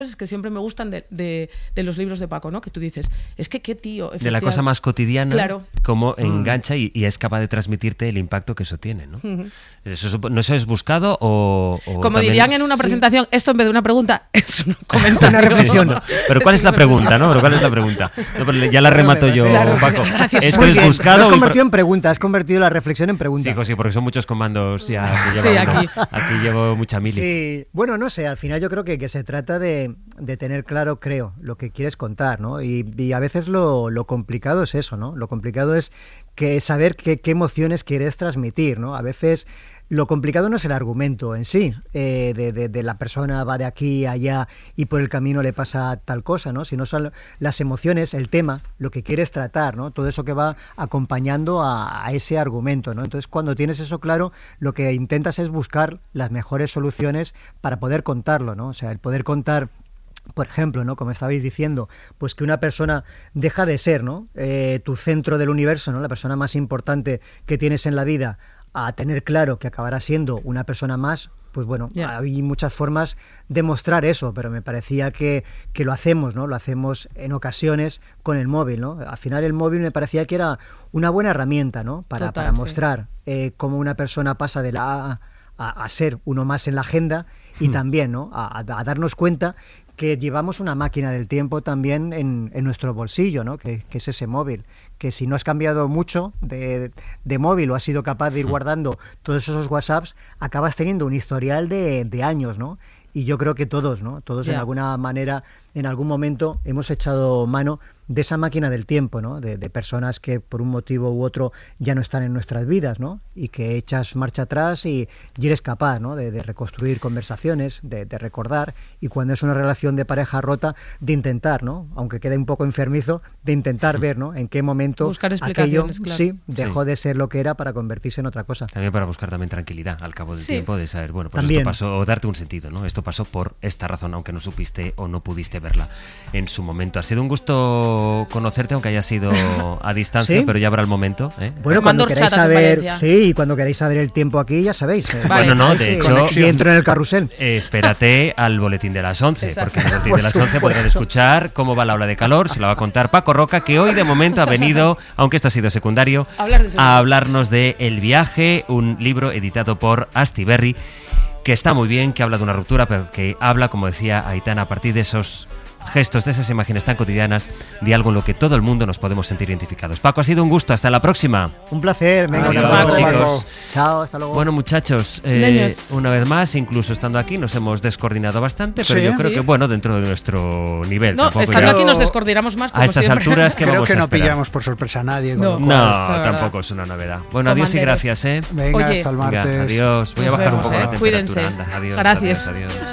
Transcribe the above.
Es que siempre me gustan de los libros de Paco, ¿no? Que tú dices, es que qué tío. De la cosa más cotidiana, claro. Cómo engancha y es capaz de transmitirte el impacto que eso tiene, ¿no? ¿Eso es buscado o como también... dirían en una presentación, esto en vez de una pregunta es un comentario. Una reflexión. No. Pero ¿cuál es la pregunta, no? ¿Pero cuál es la pregunta? No, pero ya la remato yo, claro, Paco. gracias. Esto Muy es bien. buscado... Has convertido en pregunta, has convertido la reflexión en pregunta. Sí, porque son muchos comandos ya que Sí, llevo. Aquí llevo mucha mili. Sí, bueno, no sé, al final yo creo que se trata de tener claro, creo, lo que quieres contar, ¿no? Y a veces lo complicado es eso, ¿no? Lo complicado es que saber qué emociones quieres transmitir, ¿no? A veces lo complicado no es el argumento en sí, de la persona va de aquí a allá y por el camino le pasa tal cosa, ¿no? Sino son las emociones, el tema, lo que quieres tratar, ¿no? Todo eso que va acompañando a ese argumento, ¿no? Entonces, cuando tienes eso claro, lo que intentas es buscar las mejores soluciones para poder contarlo, ¿no? O sea, el poder contar, por ejemplo, ¿no? Como estabais diciendo, pues que una persona deja de ser, ¿no? Tu centro del universo, ¿no? La persona más importante que tienes en la vida, a tener claro que acabará siendo una persona más, pues bueno, hay muchas formas de mostrar eso, pero me parecía que lo hacemos, ¿no? Lo hacemos en ocasiones con el móvil, ¿no? Al final el móvil me parecía que era una buena herramienta, ¿no? Para mostrar cómo una persona pasa de la a ser uno más en la agenda y también, ¿no? A darnos cuenta que llevamos una máquina del tiempo también en nuestro bolsillo, ¿no? Que es ese móvil, que si no has cambiado mucho de móvil o has sido capaz de ir guardando todos esos WhatsApps, acabas teniendo un historial de años, ¿no? Y yo creo que todos, ¿no? Todos en alguna manera, en algún momento, hemos echado mano de esa máquina del tiempo, ¿no? De personas que por un motivo u otro ya no están en nuestras vidas, ¿no? Y que echas marcha atrás y eres capaz, ¿no? De reconstruir conversaciones, de recordar, y cuando es una relación de pareja rota, de intentar, ¿no? Aunque quede un poco enfermizo, de intentar ver, ¿no? En qué momento aquello dejó de ser lo que era para convertirse en otra cosa. También para buscar también tranquilidad al cabo del tiempo, de saber, bueno, pues esto pasó, o darte un sentido, ¿no? Esto pasó por esta razón, aunque no supiste o no pudiste verla en su momento. Ha sido un gusto conocerte, aunque haya sido a distancia, pero ya habrá el momento, ¿eh? Bueno, cuando queráis saber, cuando queráis saber el tiempo aquí, ya sabéis. Bueno, no, de hecho, y entro en el carrusel. Espérate al boletín de las 11, porque en el boletín de las 11 podrán escuchar cómo va la ola de calor, se la va a contar Paco Roca, que hoy de momento ha venido, aunque esto ha sido secundario, a hablarnos de El viaje, un libro editado por Astiberri, que está muy bien, que habla de una ruptura, pero que habla, como decía Aitana, a partir de esos gestos, de esas imágenes tan cotidianas, de algo en lo que todo el mundo nos podemos sentir identificados. Paco, ha sido un gusto, hasta la próxima. Un placer, venga, hasta luego, chicos. Chao, hasta luego. Bueno, muchachos, una vez más, incluso estando aquí, nos hemos descoordinado bastante, pero yo creo que, bueno, dentro de nuestro nivel. No, estando aquí nos descoordinamos más, como a estas siempre. alturas, que creo vamos que no a esperar. pillamos por sorpresa a nadie. No, tampoco es una novedad. Bueno, adiós y gracias, Venga, Oye, hasta el martes. Venga, adiós. Voy a bajar un poco la temperatura. Cuídense. Anda, adiós, Gracias. adiós.